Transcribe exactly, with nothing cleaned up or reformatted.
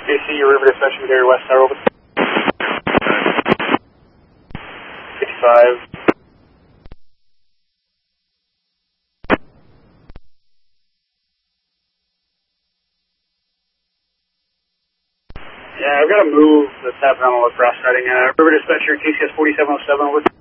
A C, your River Dispatch, Area West Tower, over. fifty-five. Yeah, I've got to move that's happening on the cross riding. Uh, River Dispatcher, T C S forty-seven oh seven, over.